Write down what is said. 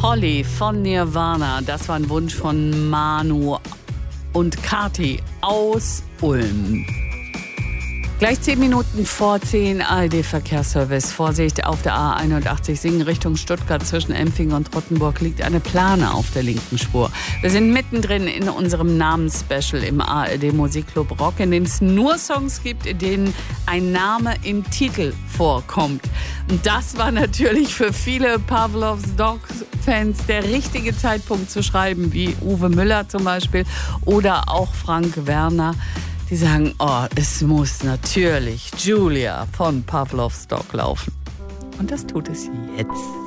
Holly von Nirvana, das war ein Wunsch von Manu und Kati aus Ulm. Gleich 10 Minuten vor 10, ARD-Verkehrsservice. Vorsicht auf der A81 Singen Richtung Stuttgart zwischen Empfing und Rottenburg liegt eine Plane auf der linken Spur. Wir sind mittendrin in unserem Namensspecial im ARD Musikclub Rock, in dem es nur Songs gibt, in denen ein Name im Titel vorkommt. Und das war natürlich für viele Pavlov's Dog-Fans der richtige Zeitpunkt zu schreiben, wie Uwe Müller zum Beispiel oder auch Frank Werner. Die sagen, oh, es muss natürlich Julia von Pavlov's Dog laufen. Und das tut es jetzt.